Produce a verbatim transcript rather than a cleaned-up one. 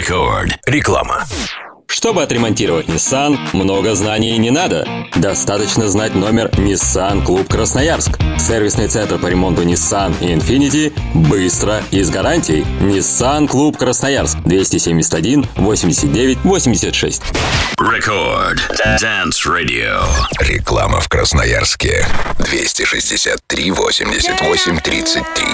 Рекорд. Реклама. Чтобы отремонтировать Nissan, много знаний не надо. Достаточно знать номер Nissan Клуб Красноярск. Сервисный центр по ремонту Nissan и Infiniti быстро и с гарантией. Nissan Клуб Красноярск. двести семьдесят один восемьдесят девять восемьдесят шесть. Рекорд. Dance Radio. Реклама в Красноярске. двести шестьдесят три восемьдесят восемь тридцать три.